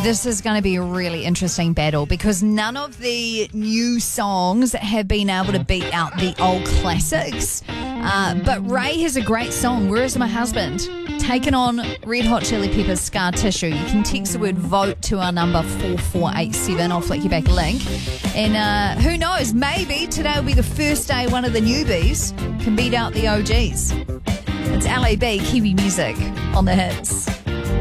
This is going to be a really interesting battle because none of the new songs have been able to beat out the old classics. But Ray has a great song, Where Is My Husband? Taken on Red Hot Chili Peppers' Scar Tissue. You can text the word VOTE to our number 4487. I'll flick you back a link. And who knows, maybe today will be the first day one of the newbies can beat out the OGs. It's LAB Kiwi Music on the hits.